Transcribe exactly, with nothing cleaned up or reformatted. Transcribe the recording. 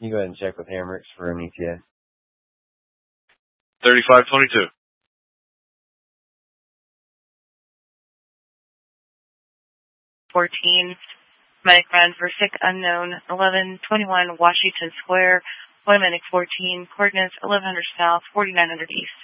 You go ahead and check with Hammocks for an E T A. thirty-five twenty-two. fourteen, Medic Run for Sick Unknown, eleven twenty-one Washington Square, Waymatic fourteen, coordinates eleven hundred South, forty-nine hundred East.